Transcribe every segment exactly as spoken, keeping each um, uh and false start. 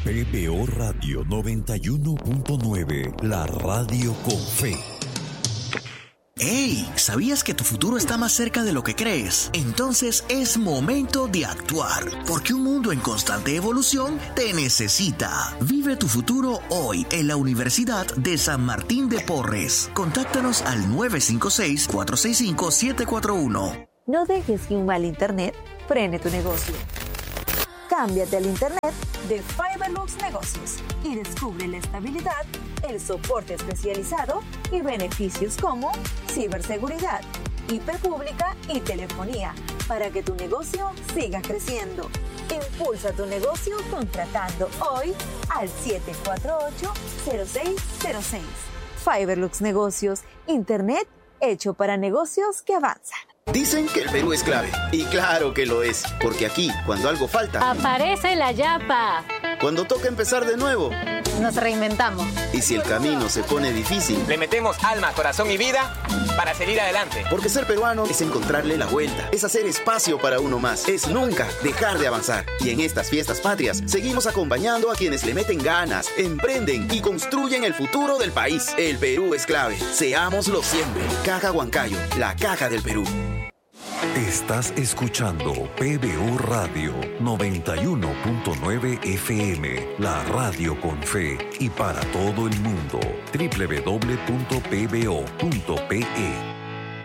P B O Radio noventa y uno punto nueve, la radio con fe. ¡Hey! ¿Sabías que tu futuro está más cerca de lo que crees? Entonces es momento de actuar, porque un mundo en constante evolución te necesita. Vive tu futuro hoy en la Universidad de San Martín de Porres. Contáctanos al nueve cinco seis, cuatro seis cinco, siete cuatro uno. No dejes que un mal internet frene tu negocio. Cámbiate al internet de Fiberlux Negocios y descubre la estabilidad, el soporte especializado y beneficios como ciberseguridad, I P pública y telefonía para que tu negocio siga creciendo. Impulsa tu negocio contratando hoy al siete cuatro ocho, cero seis cero seis. Fiberlux Negocios, internet hecho para negocios que avanzan. Dicen que el Perú es clave. Y claro que lo es. Porque aquí, cuando algo falta... ¡aparece la yapa! Cuando toca empezar de nuevo... nos reinventamos. Y si el camino se pone difícil... le metemos alma, corazón y vida para seguir adelante. Porque ser peruano es encontrarle la vuelta. Es hacer espacio para uno más. Es nunca dejar de avanzar. Y en estas fiestas patrias, seguimos acompañando a quienes le meten ganas, emprenden y construyen el futuro del país. El Perú es clave. Seámoslo siempre. Caja Huancayo, la caja del Perú. Estás escuchando P B O Radio noventa y uno punto nueve F M, la radio con fe y para todo el mundo. doble u doble u doble u punto p b o punto p e.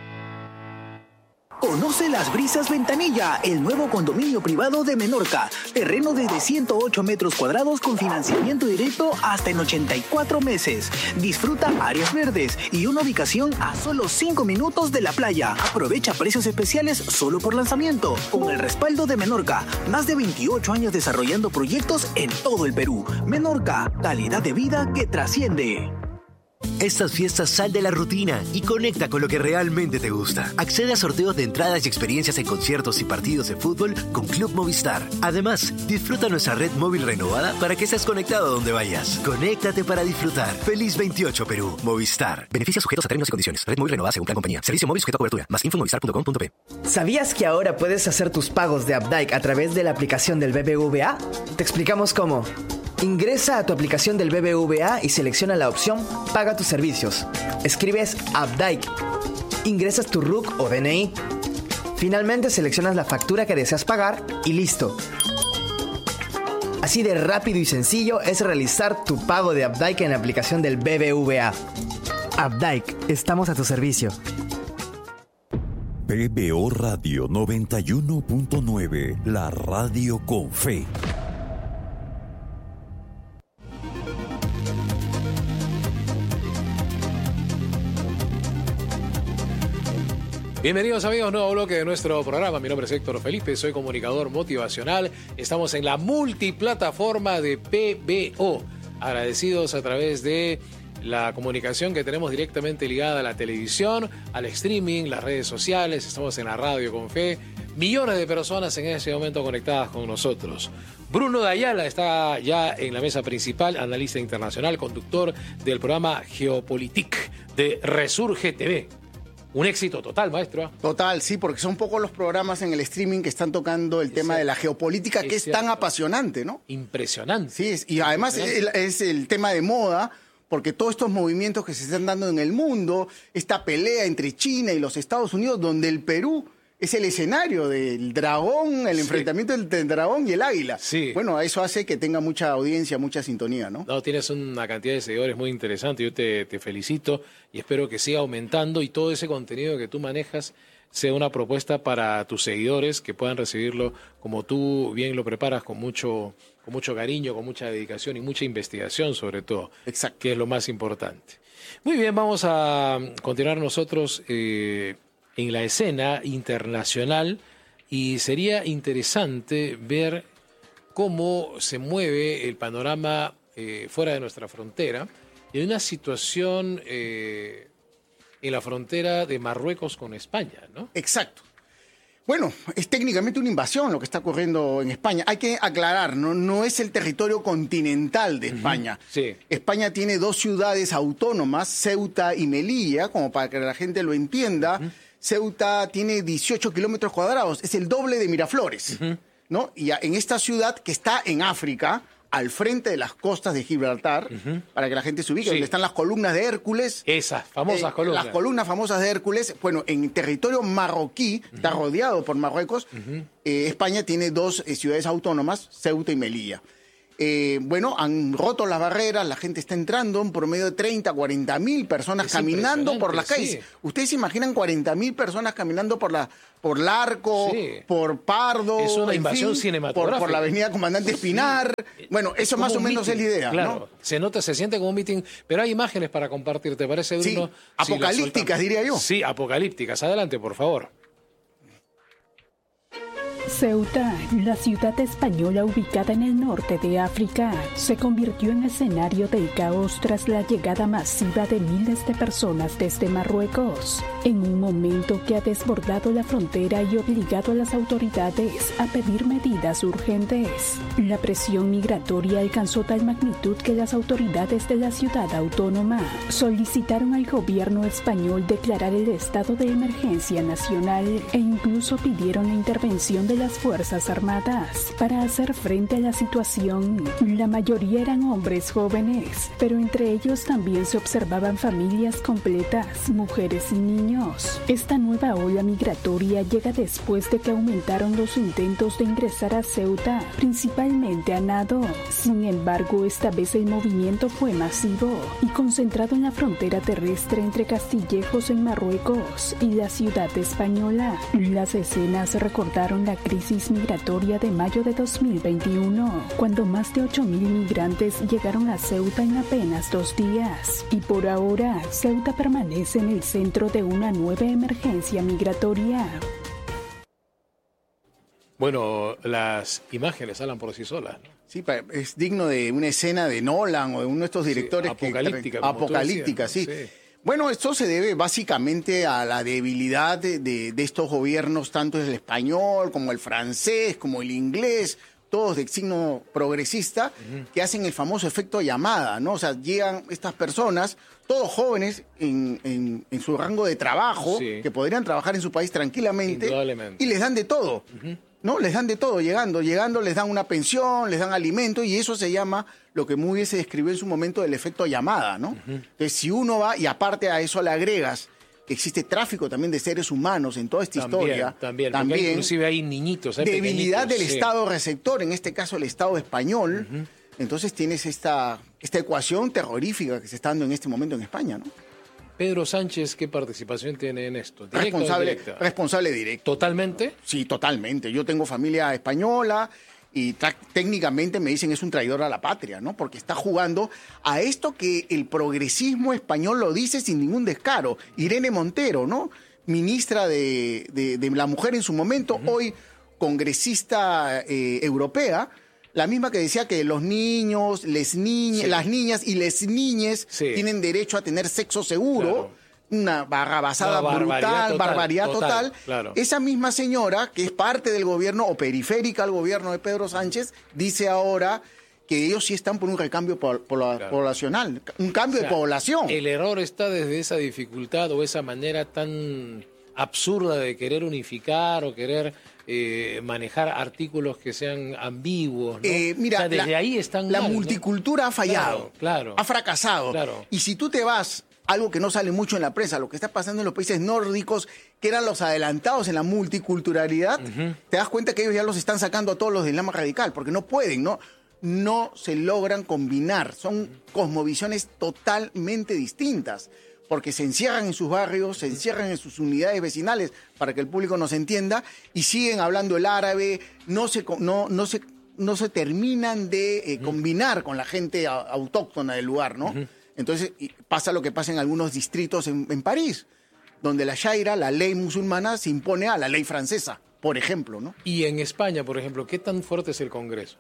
Conoce Las Brisas Ventanilla, el nuevo condominio privado de Menorca. Terreno desde ciento ocho metros cuadrados con financiamiento directo hasta en ochenta y cuatro meses. Disfruta áreas verdes y una ubicación a solo cinco minutos de la playa. Aprovecha precios especiales solo por lanzamiento. Con el respaldo de Menorca, más de veintiocho años desarrollando proyectos en todo el Perú. Menorca, calidad de vida que trasciende. Estas fiestas sal de la rutina y conecta con lo que realmente te gusta. Accede a sorteos de entradas y experiencias en conciertos y partidos de fútbol con Club Movistar. Además, disfruta nuestra red móvil renovada para que estés conectado a donde vayas. Conéctate para disfrutar. Feliz veintiocho Perú. Movistar. Beneficios sujetos a términos y condiciones. Red móvil renovada según plan compañía. Servicio móvil sujeto a cobertura. Más info en movistar punto com punto p. ¿Sabías que ahora puedes hacer tus pagos de Updike a través de la aplicación del B B V A? Te explicamos cómo. Ingresa a tu aplicación del B B V A y selecciona la opción Paga tus servicios. Escribes Updike. Ingresas tu R U C o D N I. Finalmente seleccionas la factura que deseas pagar y listo. Así de rápido y sencillo es realizar tu pago de Updike en la aplicación del B B V A. Updike, estamos a tu servicio. P B O Radio noventa y uno punto nueve, la radio con fe. Bienvenidos amigos, nuevo bloque de nuestro programa. Mi nombre es Héctor Felipe, soy comunicador motivacional. Estamos en la multiplataforma de P B O. Agradecidos a través de la comunicación que tenemos directamente ligada a la televisión, al streaming, las redes sociales. Estamos en la radio con fe. Millones de personas en ese momento conectadas con nosotros. Bruno de Ayala está ya en la mesa principal, analista internacional, conductor del programa Geopolitik de Resurge T V. Un éxito total, maestro. Total, sí, porque son pocos los programas en el streaming que están tocando el es tema cierto. de la geopolítica, que es, es tan apasionante, ¿no? Impresionante. Sí, es, y además es, es el tema de moda, porque todos estos movimientos que se están dando en el mundo, esta pelea entre China y los Estados Unidos, donde el Perú es el escenario del dragón, el sí. enfrentamiento del dragón y el águila. Sí. Bueno, eso hace que tenga mucha audiencia, mucha sintonía, ¿no? No, tienes una cantidad de seguidores muy interesante. Yo te, te felicito y espero que siga aumentando y todo ese contenido que tú manejas sea una propuesta para tus seguidores, que puedan recibirlo como tú bien lo preparas, con mucho, con mucho cariño, con mucha dedicación y mucha investigación sobre todo. Exacto. Que es lo más importante. Muy bien, vamos a continuar nosotros eh, en la escena internacional y sería interesante ver cómo se mueve el panorama eh, fuera de nuestra frontera, en una situación eh, en la frontera de Marruecos con España, ¿no? Exacto. Bueno, es técnicamente una invasión lo que está ocurriendo en España. Hay que aclarar, no, no es el territorio continental de España. Uh-huh. Sí. España tiene dos ciudades autónomas, Ceuta y Melilla, como para que la gente lo entienda. Uh-huh. Ceuta tiene dieciocho kilómetros cuadrados, es el doble de Miraflores, uh-huh. ¿no? Y en esta ciudad que está en África al frente de las costas de Gibraltar, uh-huh. para que la gente se ubique, sí. donde están las columnas de Hércules. Esas famosas eh, columnas. Las columnas famosas de Hércules. Bueno, en territorio marroquí, uh-huh. está rodeado por Marruecos. Uh-huh. eh, España tiene dos eh, ciudades autónomas, Ceuta y Melilla. Eh, bueno, han roto las barreras, la gente está entrando, un promedio de treinta, cuarenta mil personas es caminando por las calles. Sí. ¿Ustedes se imaginan cuarenta mil personas caminando por la por Larco, sí. por Pardo? Es una invasión fin, cinematográfica. Por, por la avenida Comandante Espinar. Sí. Bueno, eso más o menos es la idea. Claro, ¿no? se nota, se siente como un meeting, pero hay imágenes para compartir, ¿te parece, Bruno? Sí. Apocalípticas, si diría yo. Sí, apocalípticas. Adelante, por favor. Ceuta, la ciudad española ubicada en el norte de África, se convirtió en escenario del caos tras la llegada masiva de miles de personas desde Marruecos, en un momento que ha desbordado la frontera y obligado a las autoridades a pedir medidas urgentes. La presión migratoria alcanzó tal magnitud que las autoridades de la ciudad autónoma solicitaron al gobierno español declarar el estado de emergencia nacional e incluso pidieron la intervención de las Fuerzas Armadas para hacer frente a la situación. La mayoría eran hombres jóvenes, pero entre ellos también se observaban familias completas, mujeres y niños. Esta nueva ola migratoria llega después de que aumentaron los intentos de ingresar a Ceuta, principalmente a nado. Sin embargo, esta vez el movimiento fue masivo y concentrado en la frontera terrestre entre Castillejos en Marruecos y la ciudad española. Las escenas recordaron la crisis migratoria de mayo de dos mil veintiuno, cuando más de ocho mil migrantes llegaron a Ceuta en apenas dos días. Y por ahora, Ceuta permanece en el centro de una nueva emergencia migratoria. Bueno, las imágenes hablan por sí solas, ¿no? Sí, es digno de una escena de Nolan o de uno de estos directores sí, apocalíptica, que... Apocalíptica, sí. sí. Bueno, esto se debe básicamente a la debilidad de, de, de estos gobiernos, tanto el español como el francés, como el inglés, todos de signo progresista, uh-huh. que hacen el famoso efecto llamada, ¿no? O sea, llegan estas personas, todos jóvenes en, en, en su rango de trabajo, sí. que podrían trabajar en su país tranquilamente, y les dan de todo. Uh-huh. ¿No? Les dan de todo, llegando, llegando, les dan una pensión, les dan alimento, y eso se llama lo que muy bien se describió en su momento del efecto llamada, ¿no? Uh-huh. Entonces, si uno va, y aparte a eso le agregas que existe tráfico también de seres humanos en toda esta también, historia. También, también. Inclusive hay niñitos, hay debilidad del sí. Estado receptor, en este caso el Estado español. Uh-huh. Entonces tienes esta, esta ecuación terrorífica que se está dando en este momento en España, ¿no? Pedro Sánchez, ¿qué participación tiene en esto? Responsable, responsable directo. ¿Totalmente? Sí, totalmente. Yo tengo familia española y tra- técnicamente me dicen es un traidor a la patria, ¿no? Porque está jugando a esto que el progresismo español lo dice sin ningún descaro. Irene Montero, ¿no? Ministra de, de, de la Mujer en su momento, uh-huh. hoy congresista eh, europea, la misma que decía que los niños, les niñas, sí. las niñas y les niñes sí. tienen derecho a tener sexo seguro. Claro. Una barrabasada no, brutal, barbaridad total. Barbaridad total, total. Claro. Esa misma señora, que es parte del gobierno o periférica al gobierno de Pedro Sánchez, dice ahora que ellos sí están por un recambio po- po- claro. poblacional, un cambio o sea, de población. El error está desde esa dificultad o esa manera tan absurda de querer unificar o querer eh, manejar artículos que sean ambiguos, ¿no? Eh, mira, o sea, desde la, ahí están la mal, multicultura ¿no? ha fallado, claro, claro, ha fracasado. Claro. Y si tú te vas, algo que no sale mucho en la prensa, lo que está pasando en los países nórdicos, que eran los adelantados en la multiculturalidad, uh-huh. te das cuenta que ellos ya los están sacando a todos los del Islam radical, porque no pueden, ¿no? No se logran combinar, son cosmovisiones totalmente distintas, porque se encierran en sus barrios, se encierran en sus unidades vecinales, para que el público nos entienda, y siguen hablando el árabe, no se, no, no se, no se terminan de eh, uh-huh. combinar con la gente a, autóctona del lugar, ¿no? Uh-huh. Entonces pasa lo que pasa en algunos distritos en, en París, donde la shaira, la ley musulmana, se impone a la ley francesa, por ejemplo, ¿no? Y en España, por ejemplo, ¿qué tan fuerte es el Congreso?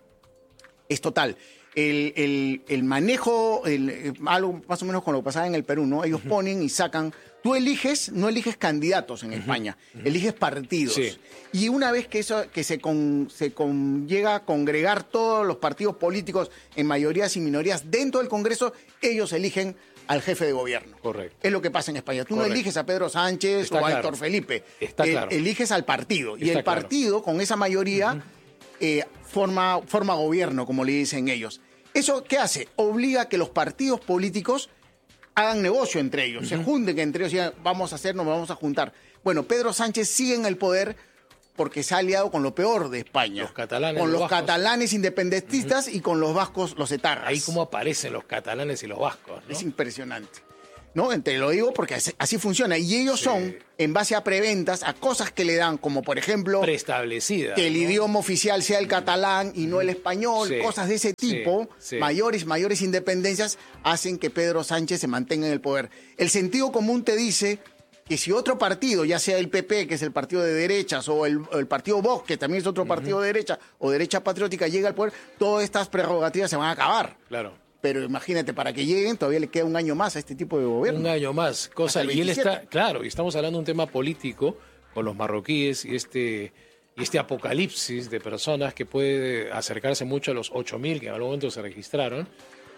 Es total. El, el, el manejo, el, algo más o menos con lo que pasaba en el Perú, ¿no? Ellos uh-huh. ponen y sacan. Tú eliges, no eliges candidatos en uh-huh. España, uh-huh. eliges partidos. Sí. Y una vez que eso que se, con, se con, llega a congregar todos los partidos políticos en mayorías y minorías dentro del Congreso, ellos eligen al jefe de gobierno. Correcto. Es lo que pasa en España. Tú Correcto. No eliges a Pedro Sánchez Está o a claro. Héctor Felipe. Está El, claro. Eliges al partido. Está y el partido, claro. con esa mayoría... Uh-huh. eh, forma, forma gobierno, como le dicen ellos. ¿Eso qué hace? Obliga a que los partidos políticos hagan negocio entre ellos, uh-huh. se junten entre ellos y digan, vamos a hacer, nos vamos a juntar. Bueno, Pedro Sánchez sigue en el poder porque se ha aliado con lo peor de España. Los catalanes. Con los, los catalanes independentistas uh-huh. y con los vascos, los etarras. Ahí cómo aparecen los catalanes y los vascos, ¿no? Es impresionante. ¿No? Te lo digo porque así, así funciona. Y ellos sí. son, en base a preventas, a cosas que le dan, como por ejemplo... preestablecidas. Que el ¿no? idioma oficial sea el catalán y no el español. Sí. Cosas de ese tipo, sí. Sí. mayores, mayores independencias, hacen que Pedro Sánchez se mantenga en el poder. El sentido común te dice que si otro partido, ya sea el P P, que es el partido de derechas, o el, el partido Vox, que también es otro uh-huh. partido de derecha, o derecha patriótica, llega al poder, todas estas prerrogativas se van a acabar. Claro. Pero imagínate, para que lleguen todavía le queda un año más a este tipo de gobierno. Un año más, cosa. Y él está, claro, y estamos hablando de un tema político con los marroquíes y este, y este apocalipsis de personas que puede acercarse mucho a los ocho mil que en algún momento se registraron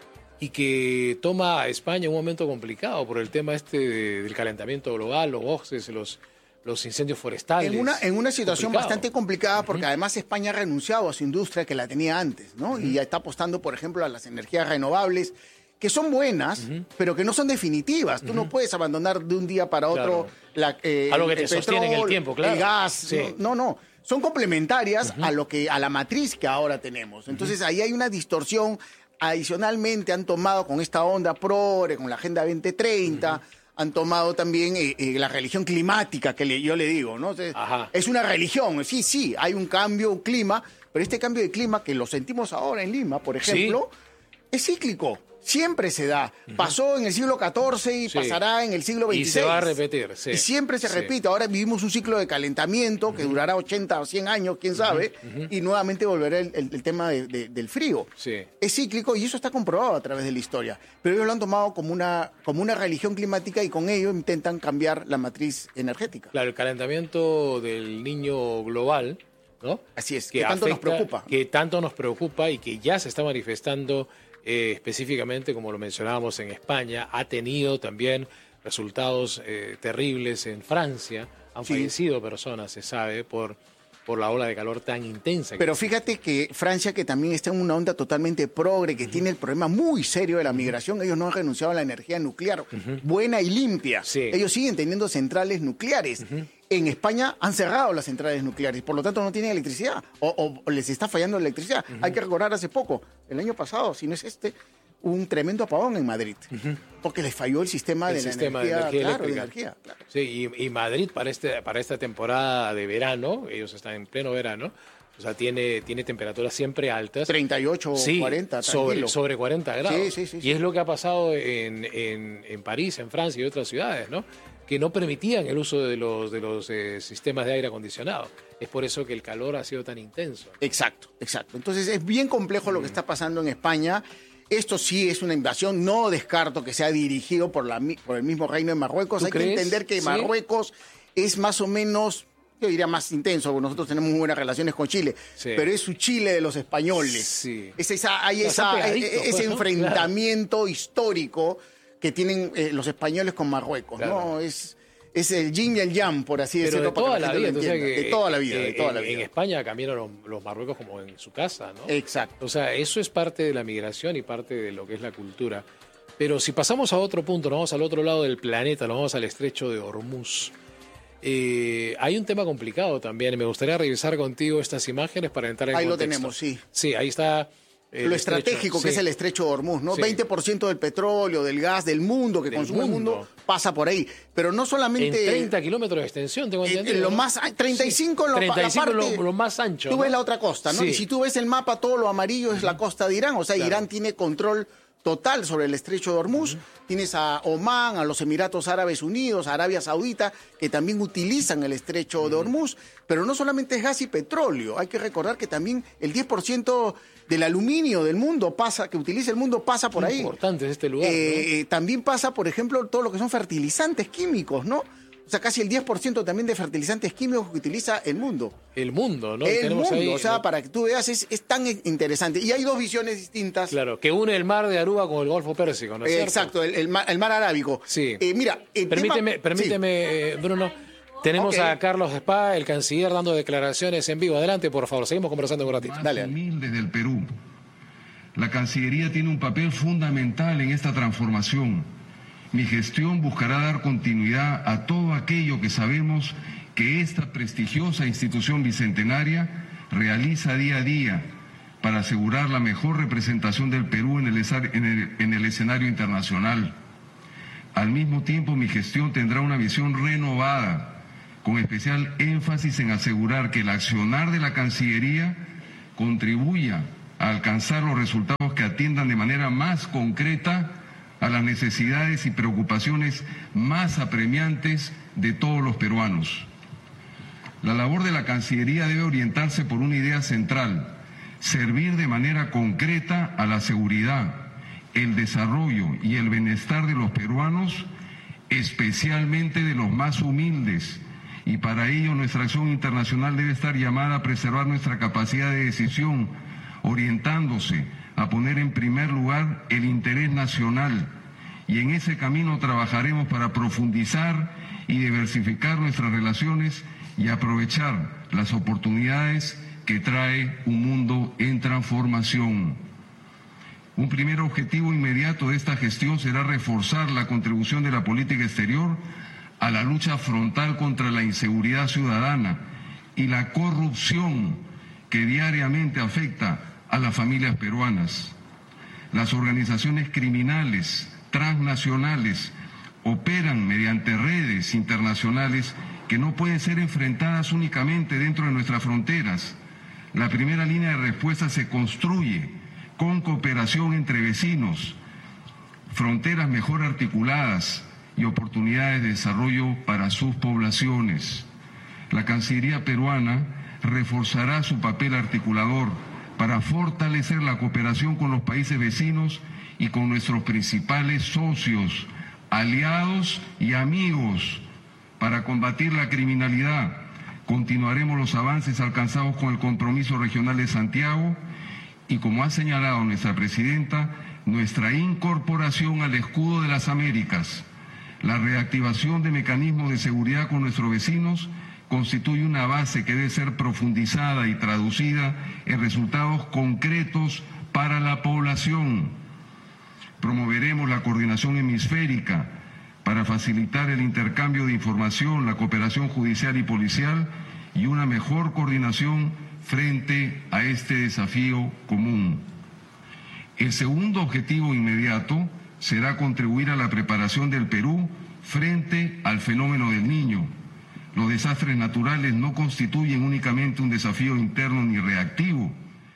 y que toma a España un momento complicado por el tema este de, del calentamiento global, los bosques, los... los incendios forestales. En una, en una situación complicado. bastante complicada porque uh-huh. además España ha renunciado a su industria que la tenía antes, ¿no? Uh-huh. Y ya está apostando, por ejemplo, a las energías renovables, que son buenas, uh-huh. pero que no son definitivas. Uh-huh. Tú no puedes abandonar de un día para otro claro. la, eh, algo que el te petróleo, sostiene en el tiempo, claro. el gas. Sí. No, no. Son complementarias uh-huh. a lo que a la matriz que ahora tenemos. Entonces uh-huh. ahí hay una distorsión. Adicionalmente han tomado con esta onda progre, con la Agenda veinte treinta, uh-huh. han tomado también eh, eh, la religión climática, que le, yo le digo, ¿no? Entonces, es una religión, sí, sí, hay un cambio, un clima, pero este cambio de clima que lo sentimos ahora en Lima, por ejemplo, ¿sí? es cíclico. Siempre se da. Pasó en el siglo catorce y sí. pasará en el siglo veintiséis. Y se va a repetir, sí. Y siempre se sí. repite. Ahora vivimos un ciclo de calentamiento que uh-huh. durará ochenta o cien años, quién sabe, uh-huh. y nuevamente volverá el, el, el tema de, de, del frío. Sí. Es cíclico y eso está comprobado a través de la historia. Pero ellos lo han tomado como una, como una religión climática y con ello intentan cambiar la matriz energética. Claro, el calentamiento del niño global, ¿no? Así es, que, que tanto afecta, nos preocupa. Que tanto nos preocupa y que ya se está manifestando eh, específicamente, como lo mencionábamos en España, ha tenido también resultados eh, terribles en Francia. Han sí. fallecido personas, se sabe, por, por la ola de calor tan intensa. Pero fíjate que Francia, que también está en una onda totalmente progre, que uh-huh. tiene el problema muy serio de la migración, ellos no han renunciado a la energía nuclear, uh-huh. buena y limpia. Sí. Ellos siguen teniendo centrales nucleares. Uh-huh. En España han cerrado las centrales nucleares, por lo tanto no tienen electricidad, o, o les está fallando la electricidad. Uh-huh. Hay que recordar hace poco, el año pasado, si no es este, un tremendo apagón en Madrid, uh-huh. porque les falló el sistema, el de, sistema la energía, de energía claro, eléctrica. De energía, claro. Sí, y, y Madrid para, este, para esta temporada de verano, ellos están en pleno verano, o sea, tiene, tiene temperaturas siempre altas. treinta y ocho, sí, cuarenta, sobre, sobre cuarenta grados. Sí, sí, sí, y sí. es lo que ha pasado en, en, en París, en Francia y otras ciudades, ¿no? Que no permitían el uso de los, de los eh, sistemas de aire acondicionado. Es por eso que el calor ha sido tan intenso. Exacto, exacto. Entonces es bien complejo mm. lo que está pasando en España. Esto sí es una invasión, no descarto que sea dirigido por, la, por el mismo Reino de Marruecos. Hay crees? que entender que ¿Sí? Marruecos es más o menos, yo diría más intenso, porque nosotros tenemos muy buenas relaciones con Chile, sí. pero es su Chile de los españoles. Sí. Es esa, hay esa, ese pues, enfrentamiento claro. histórico que tienen eh, los españoles con Marruecos, claro. ¿no? Es, es el yin y el yang, por así Pero decirlo. De toda, la vida, que, que, de toda la vida, eh, de toda en, la vida. En España cambiaron los, los marruecos como en su casa, ¿no? Exacto. O sea, eso es parte de la migración y parte de lo que es la cultura. Pero si pasamos a otro punto, nos vamos al otro lado del planeta, nos vamos al estrecho de Hormuz. Eh, hay un tema complicado también y me gustaría revisar contigo estas imágenes para entrar en ahí contexto. Lo tenemos, sí. Sí, ahí está... Lo estratégico que sí. es el estrecho de Hormuz, ¿no? Sí. veinte por ciento del petróleo, del gas, del mundo que del consume mundo. el mundo pasa por ahí. Pero no solamente... En treinta kilómetros de extensión, tengo entendido. En lo más, treinta y cinco sí. en lo, treinta y cinco la parte, lo, lo más ancho. Tú ¿no? ves la otra costa, ¿no? Sí. Y si tú ves el mapa, todo lo amarillo es uh-huh. la costa de Irán. O sea, claro. Irán tiene control total sobre el estrecho de Hormuz. Uh-huh. Tienes a Omán, a los Emiratos Árabes Unidos, a Arabia Saudita, que también utilizan el estrecho uh-huh. de Hormuz. Pero no solamente es gas y petróleo. Hay que recordar que también el diez por ciento del aluminio del mundo pasa, que utiliza el mundo pasa por ahí. Importante es este lugar, eh, ¿no? También pasa, por ejemplo, todo lo que son fertilizantes químicos, ¿no? O sea, casi el diez por ciento también de fertilizantes químicos que utiliza el mundo. El mundo, ¿no? El Tenemos mundo, ahí, o sea, ¿no? para que tú veas, es, es tan interesante. Y hay dos visiones distintas. Claro, que une el mar de Aruba con el Golfo Pérsico, ¿no es eh, cierto? Exacto, el, el, mar, el mar Arábico. Sí. Eh, mira, el permíteme, tema... permíteme sí. eh, Bruno, Tenemos Okay. a Carlos Spa, el canciller, dando declaraciones en vivo. Adelante, por favor, seguimos conversando un ratito. Dale. Humildes del Perú. La Cancillería tiene un papel fundamental en esta transformación. Mi gestión buscará dar continuidad a todo aquello que sabemos que esta prestigiosa institución bicentenaria realiza día a día para asegurar la mejor representación del Perú en el, en el, en el escenario internacional. Al mismo tiempo, mi gestión tendrá una visión renovada, con especial énfasis en asegurar que el accionar de la Cancillería contribuya a alcanzar los resultados que atiendan de manera más concreta a las necesidades y preocupaciones más apremiantes de todos los peruanos. La labor de la Cancillería debe orientarse por una idea central: servir de manera concreta a la seguridad, el desarrollo y el bienestar de los peruanos, especialmente de los más humildes, y para ello nuestra acción internacional debe estar llamada a preservar nuestra capacidad de decisión, orientándose a poner en primer lugar el interés nacional, y en ese camino trabajaremos para profundizar y diversificar nuestras relaciones y aprovechar las oportunidades que trae un mundo en transformación. Un primer objetivo inmediato de esta gestión será reforzar la contribución de la política exterior a la lucha frontal contra la inseguridad ciudadana y la corrupción que diariamente afecta a las familias peruanas. Las organizaciones criminales transnacionales operan mediante redes internacionales que no pueden ser enfrentadas únicamente dentro de nuestras fronteras. La primera línea de respuesta se construye con cooperación entre vecinos, fronteras mejor articuladas y oportunidades de desarrollo para sus poblaciones. La Cancillería peruana reforzará su papel articulador para fortalecer la cooperación con los países vecinos y con nuestros principales socios, aliados y amigos para combatir la criminalidad. Continuaremos los avances alcanzados con el Compromiso Regional de Santiago y, como ha señalado nuestra presidenta, nuestra incorporación al Escudo de las Américas. La reactivación de mecanismos de seguridad con nuestros vecinos constituye una base que debe ser profundizada y traducida en resultados concretos para la población. Promoveremos la coordinación hemisférica para facilitar el intercambio de información, la cooperación judicial y policial y una mejor coordinación frente a este desafío común. El segundo objetivo inmediato será contribuir a la preparación del Perú frente al fenómeno del Niño. Los desastres naturales no constituyen únicamente un desafío interno ni reactivo.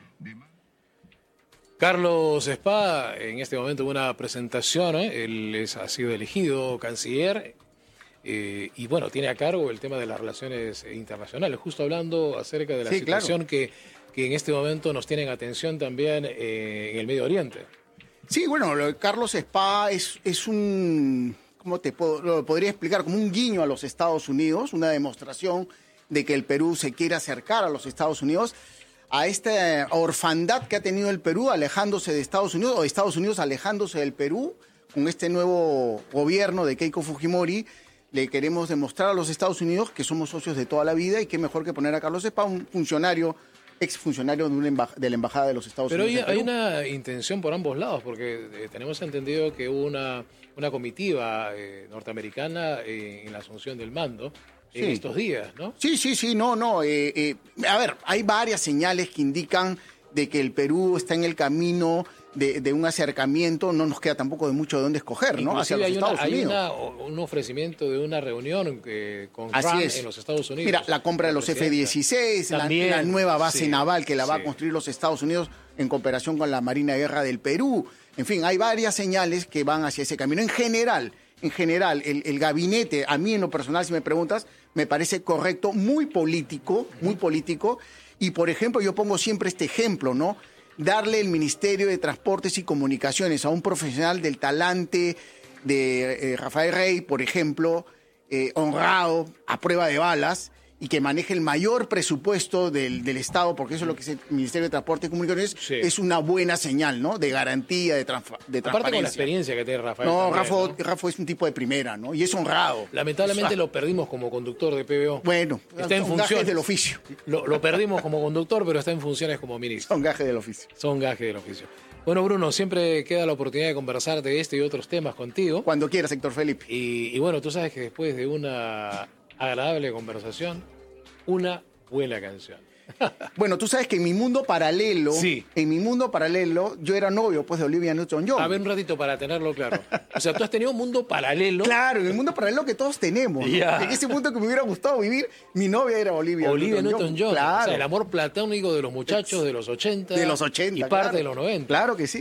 Carlos Spa, en este momento una presentación, ¿eh? Él es, ha sido elegido canciller eh, y bueno, tiene a cargo el tema de las relaciones internacionales, justo hablando acerca de la sí, situación claro. que, que en este momento nos tienen atención también eh, en el Medio Oriente. Sí, bueno, lo de Carlos Spa es, es un, ¿cómo te puedo, lo podría explicar? Como un guiño a los Estados Unidos, una demostración de que el Perú se quiere acercar a los Estados Unidos, a esta orfandad que ha tenido el Perú alejándose de Estados Unidos, o Estados Unidos alejándose del Perú, con este nuevo gobierno de Keiko Fujimori. Le queremos demostrar a los Estados Unidos que somos socios de toda la vida y qué mejor que poner a Carlos Spa, un funcionario, exfuncionario de, una embaj- de la Embajada de los Estados Pero Unidos. hay, hay una intención por ambos lados, porque eh, tenemos entendido que hubo una, una comitiva eh, norteamericana eh, en la asunción del mando en Sí. estos días, ¿no? Sí, sí, sí, no, no. Eh, eh, a ver, hay varias señales que indican de que el Perú está en el camino de, de un acercamiento. No nos queda tampoco de mucho de dónde escoger, ¿no? Hacia Inclusive los hay, Estados una, hay Unidos. una- un ofrecimiento de una reunión que, con Así Trump es. en los Estados Unidos. Mira, la compra de los F dieciséis, la, También, la nueva base sí, naval que la va sí. a construir los Estados Unidos en cooperación con la Marina de Guerra del Perú. En fin, hay varias señales que van hacia ese camino. En general, en general, el, el gabinete, a mí en lo personal, si me preguntas, me parece correcto, muy político, muy político. Y, por ejemplo, yo pongo siempre este ejemplo, ¿no? Darle el Ministerio de Transportes y Comunicaciones a un profesional del talante de eh, Rafael Rey, por ejemplo, eh, honrado, a prueba de balas, y que maneje el mayor presupuesto del, del Estado, porque eso es lo que es el Ministerio de Transporte y Comunicaciones, sí. es una buena señal, ¿no? De garantía, de, transfa, de transparencia. Aparte con la experiencia que tiene Rafael. No, también, Rafa, ¿no? Rafa es un tipo de primera, ¿no? Y es honrado. Lamentablemente o sea, lo perdimos como conductor de P B O. Bueno, está en son funciones gajes del oficio. Lo, lo perdimos como conductor, pero está en funciones como ministro. Son gajes del oficio. Son gajes del oficio. Bueno, Bruno, siempre queda la oportunidad de conversar de este y otros temas contigo. Cuando quieras, Héctor Felipe. Y, y bueno, tú sabes que después de una agradable conversación, una buena canción. Bueno, tú sabes que en mi mundo paralelo, sí. en mi mundo paralelo, yo era novio pues de Olivia Newton-John. A ver un ratito para tenerlo claro. O sea, tú has tenido un mundo paralelo. Claro, en el mundo paralelo que todos tenemos. Yeah. ¿No? En ese mundo que me hubiera gustado vivir, mi novia era Olivia, Olivia Newton-John. Claro. O sea, el amor platónico de los muchachos de los ochenta. De los ochenta, y parte claro. de los noventa. Claro que sí.